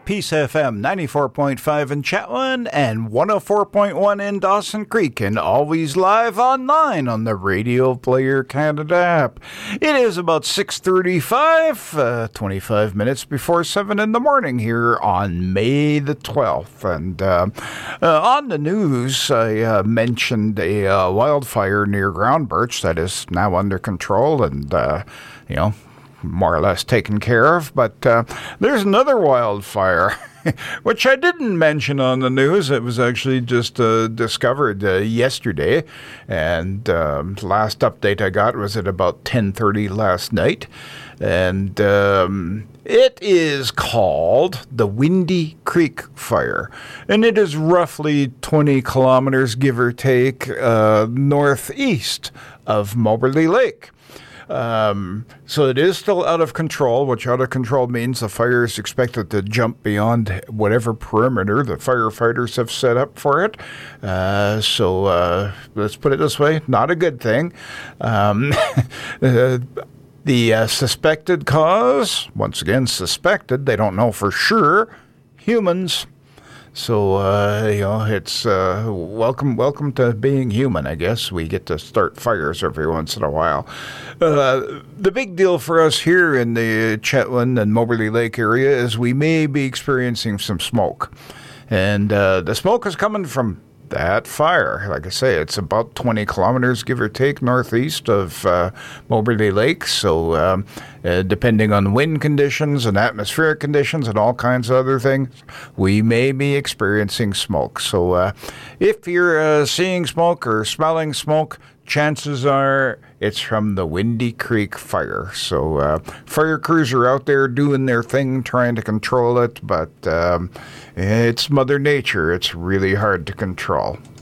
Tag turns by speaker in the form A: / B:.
A: Peace FM 94.5 in Chetwynd and 104.1 in Dawson Creek, and always live online on the Radio Player Canada app. It is about 6:35, 25 minutes before 7 in the morning here on May the 12th. And on the news, I mentioned a wildfire near Groundbirch that is now under control and, more or less taken care of, but there's another wildfire, which I didn't mention on the news. It was actually just discovered yesterday, and last update I got was at about 10:30 last night, and it is called the Windy Creek Fire, and it is roughly 20 kilometers, give or take, northeast of Moberly Lake. So it is still out of control, which out of control means the fire is expected to jump beyond whatever perimeter the firefighters have set up for it. So let's put it this way, not a good thing. The suspected cause, once again suspected, they don't know for sure, humans. So, it's welcome to being human, I guess. We get to start fires every once in a while. The big deal for us here in the Chetwynd and Moberly Lake area is we may be experiencing some smoke. And the smoke is coming from that fire. Like I say, it's about 20 kilometers, give or take, northeast of Moberly Lake. So depending on wind conditions and atmospheric conditions and all kinds of other things, we may be experiencing smoke. So if you're seeing smoke or smelling smoke, chances are it's from the Windy Creek Fire. So fire crews are out there doing their thing, trying to control it, but it's Mother Nature. It's really hard to control.